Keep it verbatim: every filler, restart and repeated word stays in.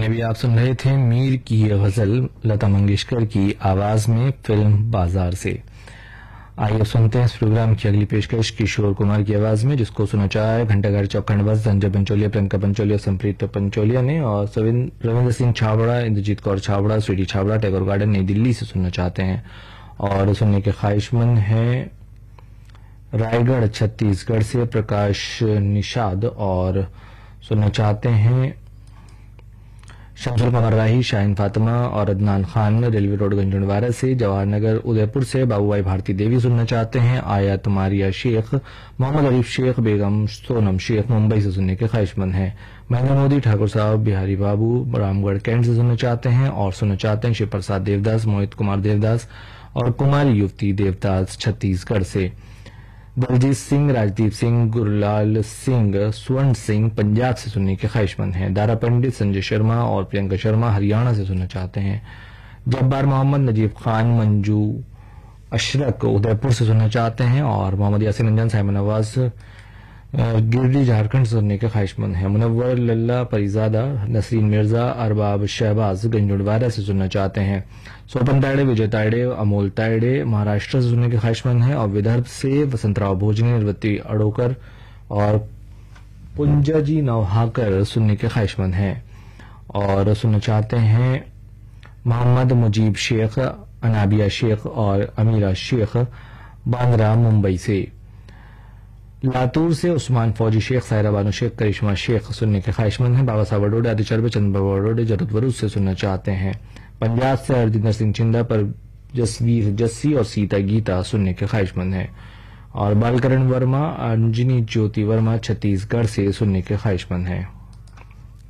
गाने भी आप सुन रहे थे मीर की ये गजल लता मंगेशकर की आवाज में फिल्म बाजार से। आइए अब सुनते हैं इस प्रोग्राम की अगली पेशकश किशोर कुमार की आवाज में, जिसको सुना चाहे घंटाघर चौखंड बस संजय पंचोलिया, प्रियंका पंचोलिया, संप्रीत पंचोलिया ने, और रविंद्र सिंह छाबड़ा, इंद्रजीत कौर छाबड़ा, स्वीटी छाबड़ा टैगोर गार्डन नई दिल्ली से सुनना चाहते हैं। और सुनने के ख्वाहिशमंद हैं रायगढ़ छत्तीसगढ़ से प्रकाश निषाद, और सुनना चाहते हैं शमशुल कमर राही, शाहीन फातिमा और अदनान खान रेलवे रोड गंजनवारा से। जवाहर नगर उदयपुर से बाबूभाई भारती देवी सुनना चाहते हैं। आयत मारिया शेख, मोहम्मद अरीफ शेख, बेगम सोनम शेख मुंबई से सुनने के ख्वाहिशमंद हैं। महेंद्र मोदी ठाकुर साहब बिहारी बाबू रामगढ़ कैंट से सुनना चाहते हैं। और सुनना चाहते हैं शिव प्रसाद देवदास, मोहित कुमार देवदास और कुमारी युवती देवदास छत्तीसगढ़ से। दलजीत सिंह, राजदीप सिंह, गुरलाल सिंह, स्वर्ण सिंह पंजाब से सुनने के ख्वाहिशमंद हैं। दारा पंडित, संजय शर्मा और प्रियंका शर्मा हरियाणा से सुनना चाहते हैं। जब्बार मोहम्मद, नजीब खान, मंजू अशरक उदयपुर से सुनना चाहते हैं। और मोहम्मद यासिन अंजन, साइमन नवाज गिरडी झारखंड से सुनने के ख्वाहिशमंद हैं। मुनव्वर लल्ला परिजादा, नसरीन मिर्जा, अरबाब शहबाज गंजुड़वारा से सुनना चाहते हैं। सोपन तायड़े, विजय तायड़े, अमोल तायड़े महाराष्ट्र से सुनने के ख्वाहिशमंद हैं। और विदर्भ से वसंतराव भोजनी, निर्वती अड़ोकर और पुंजाजी नौहाकर सुनने के ख्वाहिशमंद हैं। और सुनना चाहते हैं मोहम्मद मुजीब शेख, अनाबिया शेख और अमीरा शेख बांद्रा मुंबई से। लातूर से उस्मान फौजी शेख, सायरा बानो शेख, करिश्मा शेख सुनने के ख्वाहिशमंद हैं। बाबा साहब वडोडे, आदि चरबे, चंद बाबा वडोडे जरूरत वरूद से सुनना चाहते हैं। पंजाब से हरजिंदर सिंह चिंदा, पर जसवीर जस्सी और सीता गीता सुनने के ख्वाहिशमंद हैं। और बालकरण वर्मा, अंजनी ज्योति वर्मा छत्तीसगढ़ से सुनने के ख्वाहिशमंद हैं।